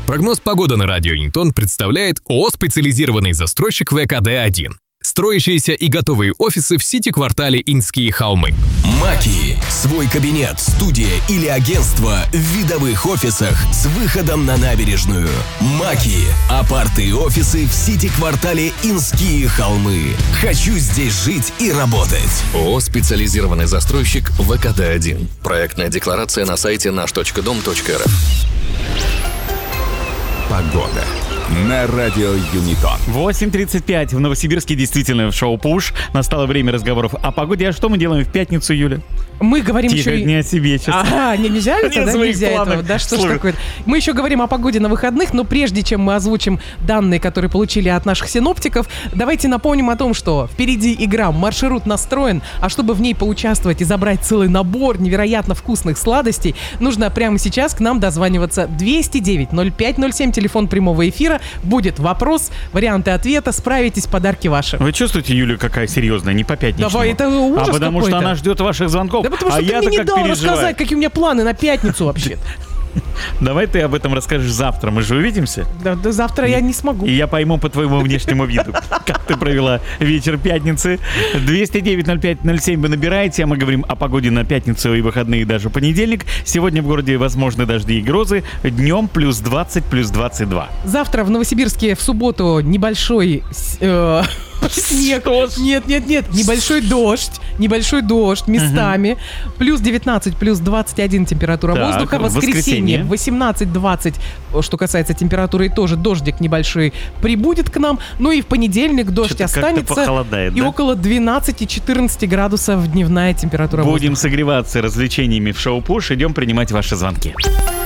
Прогноз погоды на радио Ньютон представляет ООО «Специализированный застройщик ВКД-1». Строящиеся и готовые офисы в Сити-квартале Инские холмы. Маки. Свой кабинет, студия или агентство в видовых офисах с выходом на набережную. Маки. Апарты и офисы в Сити-квартале Инские холмы. Хочу здесь жить и работать. ООО «Специализированный застройщик ВКД-1». Проектная декларация на сайте наш.дом.рф. Погода на радио Юнитон. 8:35 в Новосибирске, действительно, в шоу «Пуш». Настало время разговоров о погоде. А что мы делаем в пятницу, Юля? Мы говорим Тихо, еще... не о себе сейчас. Ага, нельзя это, да? Нельзя этого. Да что ж такое? Мы еще говорим о погоде на выходных, но прежде чем мы озвучим данные, которые получили от наших синоптиков, давайте напомним о том, что впереди игра «Маршрут настроен», а чтобы в ней поучаствовать и забрать целый набор невероятно вкусных сладостей, нужно прямо сейчас к нам дозваниваться. 209-05-07, телефон прямого эфира. Будет вопрос, варианты ответа, справитесь, подарки ваши. Вы чувствуете, Юля, какая серьезная, не по пятничному? Давай, это ужас потому какой-то. что она ждет ваших звонков. Да потому что а ты я-то мне не как дал переживаю. рассказать, какие у меня планы на пятницу вообще. Давай ты об этом расскажешь завтра, мы же увидимся. Да, завтра я не смогу. И я пойму по твоему внешнему виду, как ты провела вечер пятницы. 209-05-07 вы набираете, а мы говорим о погоде на пятницу и выходные, даже понедельник. Сегодня в городе возможны дожди и грозы. Днем плюс 20, плюс 22. Завтра в Новосибирске в субботу небольшой снег. Нет. Небольшой дождь местами. Плюс 19, плюс 21 температура Так, воздуха. Воскресенье 18-20, что касается температуры, и тоже дождик небольшой прибудет к нам. Ну и в понедельник дождь Что-то как-то останется. похолодает, И да? около 12-14 градусов дневная температура воздуха. Будем согреваться развлечениями в шоу «Пуш». Идем принимать ваши звонки.